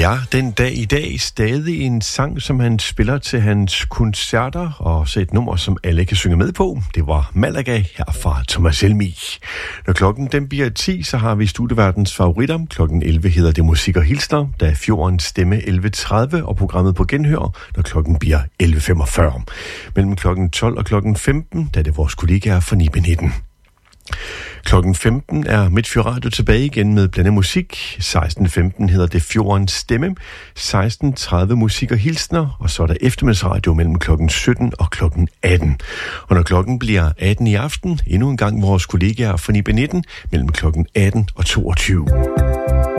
Det er den dag i dag stadig en sang, som han spiller til hans koncerter, og så et nummer, som alle kan synge med på. Det var Malaga her fra Thomas Helmig. Når klokken den bliver 10, så har vi studieverdens favoritter. Klokken 11 hedder det Musik og Hilsner, der er Fjordens Stemme 11.30, og programmet på genhør, når klokken bliver 11.45. Mellem klokken 12 og klokken 15, der er det vores kollegaer fra Nibe 19. Klokken 15 er Midtfjord Radio tilbage igen med blandet musik. 16.15 hedder det Fjordens Stemme. 16.30 Musik og Hilsner, og så er der eftermiddagsradio mellem klokken 17 og klokken 18. Og når klokken bliver 18 i aften, endnu en gang vores kollegaer fra Nibe 19 mellem klokken 18 og 22.